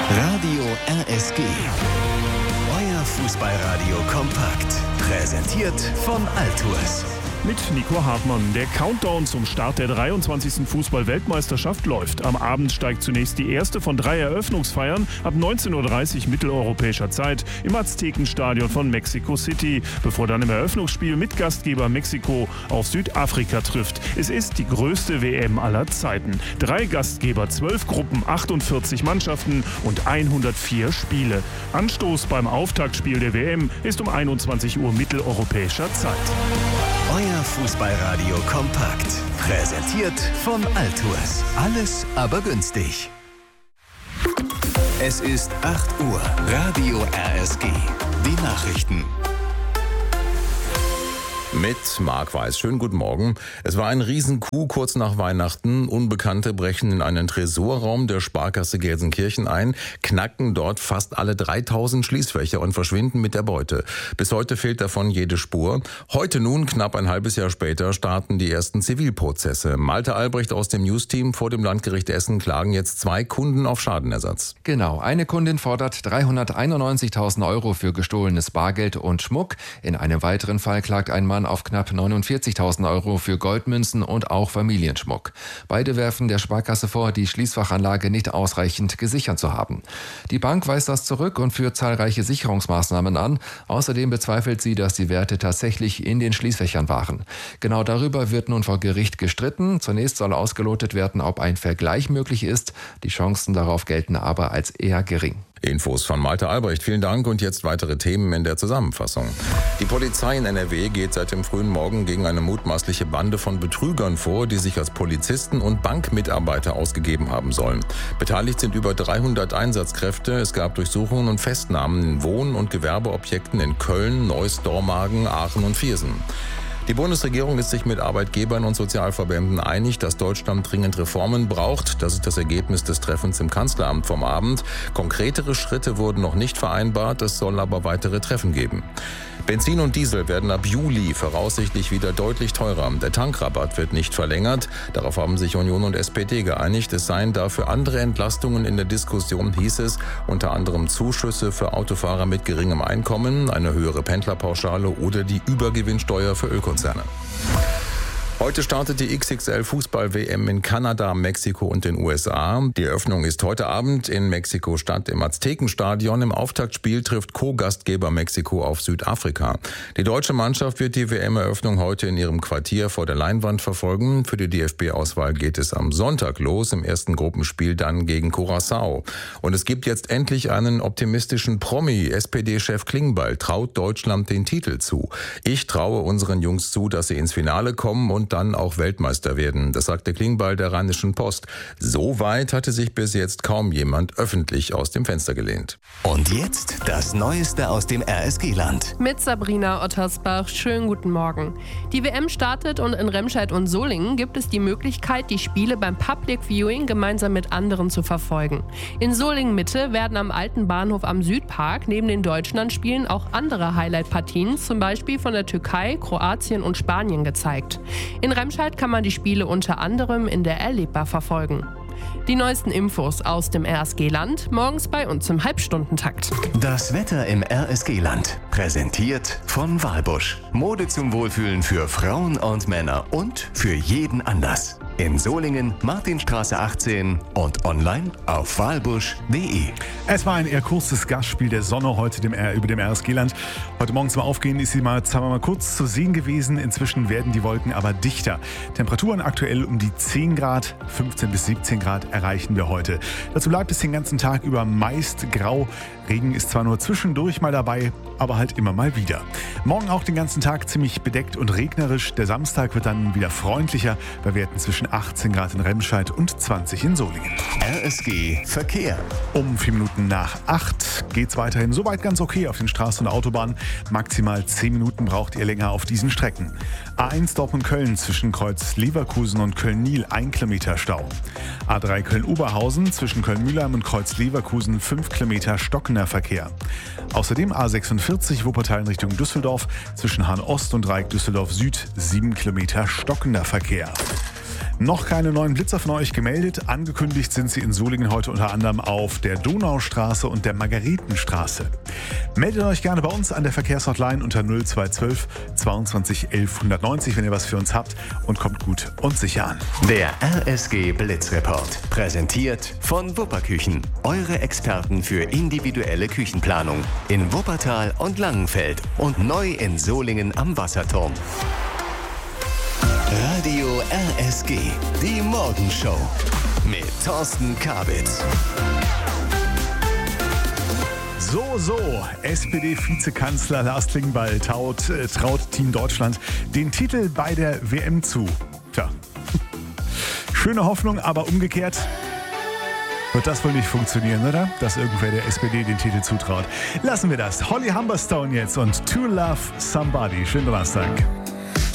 Radio RSG. Euer Fußballradio kompakt. Präsentiert von Altours. Mit Nico Hartmann. Der Countdown zum Start der 23. Fußball-Weltmeisterschaft läuft. Am Abend steigt zunächst die erste von 3 Eröffnungsfeiern ab 19:30 Uhr mitteleuropäischer Zeit im Aztekenstadion von Mexico City, bevor dann im Eröffnungsspiel mit Gastgeber Mexiko auf Südafrika trifft. Es ist die größte WM aller Zeiten. 3 Gastgeber, 12 Gruppen, 48 Mannschaften und 104 Spiele. Anstoß beim Auftaktspiel der WM ist um 21 Uhr mitteleuropäischer Zeit. Euer Fußballradio kompakt. Präsentiert von Altours. Alles aber günstig. Es ist 8 Uhr. Radio RSG. Die Nachrichten. Mit Marc Weiß. Schönen guten Morgen. Es war ein Riesencoup kurz nach Weihnachten. Unbekannte brechen in einen Tresorraum der Sparkasse Gelsenkirchen ein, knacken dort fast alle 3000 Schließfächer und verschwinden mit der Beute. Bis heute fehlt davon jede Spur. Heute nun, knapp ein halbes Jahr später, starten die ersten Zivilprozesse. Malte Albrecht aus dem Newsteam vor dem Landgericht Essen klagen jetzt 2 Kunden auf Schadenersatz. Genau, eine Kundin fordert 391.000 € für gestohlenes Bargeld und Schmuck. In einem weiteren Fall klagt ein Mann auf knapp 49.000 € für Goldmünzen und auch Familienschmuck. Beide werfen der Sparkasse vor, die Schließfachanlage nicht ausreichend gesichert zu haben. Die Bank weist das zurück und führt zahlreiche Sicherungsmaßnahmen an. Außerdem bezweifelt sie, dass die Werte tatsächlich in den Schließfächern waren. Genau darüber wird nun vor Gericht gestritten. Zunächst soll ausgelotet werden, ob ein Vergleich möglich ist. Die Chancen darauf gelten aber als eher gering. Infos von Malte Albrecht. Vielen Dank und jetzt weitere Themen in der Zusammenfassung. Die Polizei in NRW geht seit dem frühen Morgen gegen eine mutmaßliche Bande von Betrügern vor, die sich als Polizisten und Bankmitarbeiter ausgegeben haben sollen. Beteiligt sind über 300 Einsatzkräfte. Es gab Durchsuchungen und Festnahmen in Wohn- und Gewerbeobjekten in Köln, Neuss, Dormagen, Aachen und Viersen. Die Bundesregierung ist sich mit Arbeitgebern und Sozialverbänden einig, dass Deutschland dringend Reformen braucht. Das ist das Ergebnis des Treffens im Kanzleramt vom Abend. Konkretere Schritte wurden noch nicht vereinbart, es soll aber weitere Treffen geben. Benzin und Diesel werden ab Juli voraussichtlich wieder deutlich teurer. Der Tankrabatt wird nicht verlängert. Darauf haben sich Union und SPD geeinigt. Es seien dafür andere Entlastungen in der Diskussion, hieß es. Unter anderem Zuschüsse für Autofahrer mit geringem Einkommen, eine höhere Pendlerpauschale oder die Übergewinnsteuer für Ölkonzerne. Heute startet die XXL-Fußball-WM in Kanada, Mexiko und den USA. Die Eröffnung ist heute Abend in Mexiko-Stadt im Aztekenstadion. Im Auftaktspiel trifft Co-Gastgeber Mexiko auf Südafrika. Die deutsche Mannschaft wird die WM-Eröffnung heute in ihrem Quartier vor der Leinwand verfolgen. Für die DFB-Auswahl geht es am Sonntag los, im ersten Gruppenspiel dann gegen Curaçao. Und es gibt jetzt endlich einen optimistischen Promi. SPD-Chef Klingbeil traut Deutschland den Titel zu. Ich traue unseren Jungs zu, dass sie ins Finale kommen und dann auch Weltmeister werden. Das sagte Klingbeil der Rheinischen Post. So weit hatte sich bis jetzt kaum jemand öffentlich aus dem Fenster gelehnt. Und jetzt das Neueste aus dem RSG-Land. Mit Sabrina Ottersbach. Schönen guten Morgen. Die WM startet und in Remscheid und Solingen gibt es die Möglichkeit, die Spiele beim Public Viewing gemeinsam mit anderen zu verfolgen. In Solingen-Mitte werden am alten Bahnhof am Südpark neben den Deutschlandspielen auch andere Highlight-Partien, zum Beispiel von der Türkei, Kroatien und Spanien, gezeigt. In Remscheid kann man die Spiele unter anderem in der Erlebbar verfolgen. Die neuesten Infos aus dem RSG-Land morgens bei uns im Halbstundentakt. Das Wetter im RSG-Land. Präsentiert von Walbusch. Mode zum Wohlfühlen für Frauen und Männer und für jeden Anlass. In Solingen, Martinstraße 18 und online auf walbusch.de. Es war ein eher kurzes Gastspiel der Sonne heute über dem RSG-Land. Heute Morgen zum Aufgehen ist sie mal kurz zu sehen gewesen. Inzwischen werden die Wolken aber dichter. Temperaturen aktuell um die 10 Grad, 15 bis 17 Grad erreichen wir heute. Dazu bleibt es den ganzen Tag über meist grau. Regen ist zwar nur zwischendurch mal dabei, aber halt immer mal wieder. Morgen auch den ganzen Tag ziemlich bedeckt und regnerisch. Der Samstag wird dann wieder freundlicher bei Werten zwischen 18 Grad in Remscheid und 20 in Solingen. RSG Verkehr. Um 4 Minuten nach 8 geht's weiterhin soweit ganz okay auf den Straßen und Autobahnen. Maximal 10 Minuten braucht ihr länger auf diesen Strecken. A1 Dortmund-Köln zwischen Kreuz Leverkusen und Köln-Niel 1 Kilometer Stau. A3 Köln-Oberhausen zwischen Köln-Mühlheim und Kreuz Leverkusen 5 Kilometer stockender Verkehr. Außerdem A46 Wuppertal in Richtung Düsseldorf zwischen Hahn Ost und Dreieck Düsseldorf Süd 7 Kilometer stockender Verkehr. Noch keine neuen Blitzer von euch gemeldet. Angekündigt sind sie in Solingen heute unter anderem auf der Donaustraße und der Margaretenstraße. Meldet euch gerne bei uns an der Verkehrshotline unter 0212 22 11 190, wenn ihr was für uns habt, und kommt gut und sicher an. Der RSG Blitzreport, präsentiert von Wupperküchen. Eure Experten für individuelle Küchenplanung in Wuppertal und Langenfeld und neu in Solingen am Wasserturm. Radio RSG, die Morgenshow mit Thorsten Kabitz. So, SPD-Vizekanzler Lars Klingbeil traut Team Deutschland den Titel bei der WM zu. Tja, schöne Hoffnung, aber umgekehrt wird das wohl nicht funktionieren, oder? Dass irgendwer der SPD den Titel zutraut. Lassen wir das. Holly Humberstone jetzt und To Love Somebody. Schönen Donnerstag.